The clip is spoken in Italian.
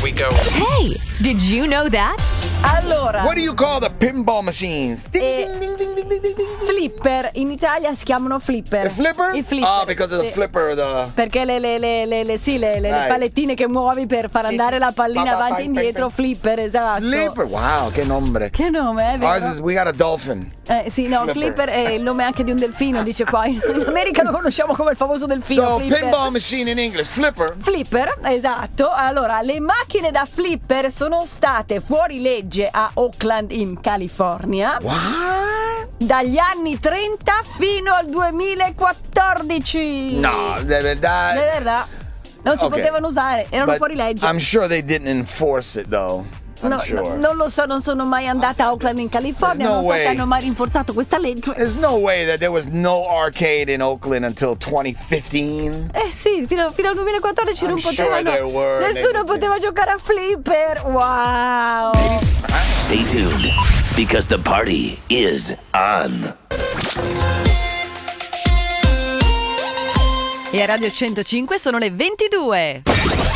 we go. Hey, did you know that? Allora, What do you call the pinball machines? Ding, ding, ding, ding, ding, ding, ding, ding. flipper, in Italia si chiamano flipper. The flipper? I flipper. Oh, because of the Sì. flipper, the... Perché le Right. pallettine che muovi per far andare la pallina avanti e indietro, flipper, esatto. Flipper, wow, che nome. Che nome, è vero? Ours is, we got a dolphin. Sì, no, flipper è il nome anche di un delfino, dice qua. In America lo conosciamo come il famoso delfino. So, Flipper. pinball machine in English, flipper. Flipper, esatto. Allora, le macchine da flipper sono state fuori legge a Oakland in California What? dagli anni 30 fino al 2014. No, È that... verdad. Non si Ok. potevano usare, erano But fuori legge. I'm sure they didn't enforce it, though. I'm No, sure. non lo so, non sono mai andata a Oakland in California, There's no non so way. se hanno mai rinforzato questa legge. There's no way that there was no arcade in Oakland until 2015. Sì, fino al 2014 non I'm sure potevano. there were. Nessuno poteva giocare a flipper. Wow! Stay tuned, because the party is on. E a Radio 105 sono le 22.